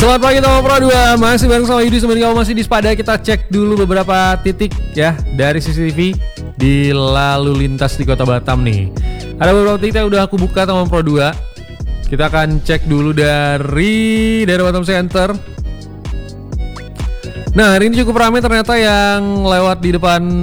Selamat pagi teman Pro 2. Masih bareng sama Yudi sebenarnya masih di Spada. Kita cek dulu beberapa titik ya dari CCTV di lalu lintas di Kota Batam nih. Ada beberapa titik yang udah aku buka teman Pro 2. Kita akan cek dulu dari daerah Batam Center. Nah, hari ini cukup ramai ternyata yang lewat di depan